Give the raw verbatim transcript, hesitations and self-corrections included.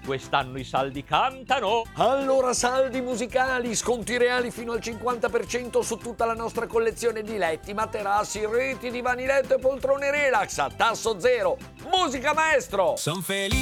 quest'anno i saldi cantano. Allora saldi musicali, sconti reali fino al cinquanta per cento su tutta la nostra collezione di letti, materassi, reti, divani letto e poltrone relax a tasso zero. Musica maestro! Son felice.